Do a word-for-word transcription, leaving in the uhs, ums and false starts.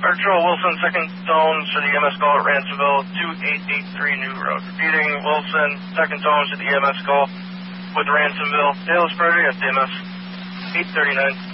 Archer Wilson, second tone to the E M S call at Ransomville, two eight eight three New Road. Repeating, Wilson, second tone to the E M S call with Ransomville. Dallas Purdy at D M S eight thirty-nine.